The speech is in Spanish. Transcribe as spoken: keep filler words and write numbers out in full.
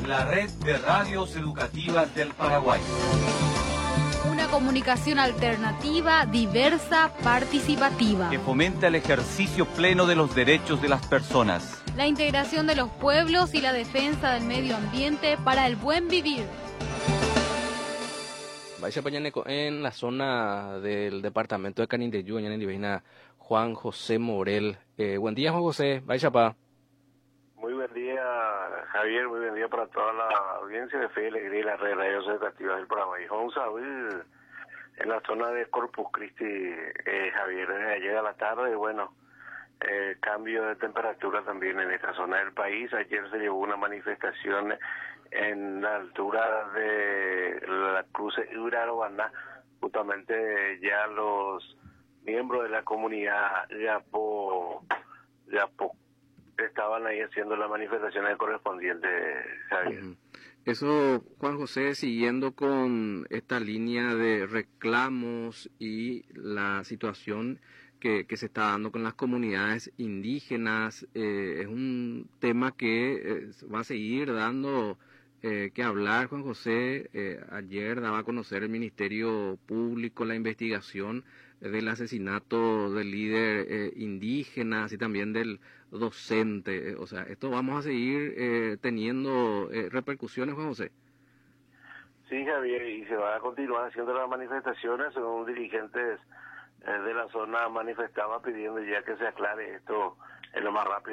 la red de radios educativas del Paraguay. Una comunicación alternativa, diversa, participativa. Que fomenta el ejercicio pleno de los derechos de las personas. La integración de los pueblos y la defensa del medio ambiente para el buen vivir. Vaya Pañaneco, en la zona del departamento de Canindeyú, en Divina, Juan José Morel. Eh, buen día, Juan José. Vaya pa. Muy buen día, Javier. Muy buen día para toda la audiencia de Fe y Alegría y las redes radios educativas del Paraguay. Vamos a ver en la zona de Corpus Christi, eh, Javier, desde ayer a la tarde, bueno, eh, cambio de temperatura también en esta zona del país. Ayer se llevó una manifestación en la altura de la cruce Urarobaná, justamente ya los miembros de la comunidad Yapo, Yapo estaban ahí haciendo las manifestaciones correspondientes, Javier. Uh-huh. Eso, Juan José, siguiendo con esta línea de reclamos y la situación que, que se está dando con las comunidades indígenas, eh, es un tema que eh, va a seguir dando eh, que hablar, Juan José. Eh, ayer daba a conocer el Ministerio Público la investigación del asesinato del líder eh, indígena, así también del docente. O sea, esto vamos a seguir eh, teniendo eh, repercusiones, Juan José. Sí, Javier, y se va a continuar haciendo las manifestaciones, según dirigentes eh, de la zona manifestaban pidiendo ya que se aclare esto en lo más rápido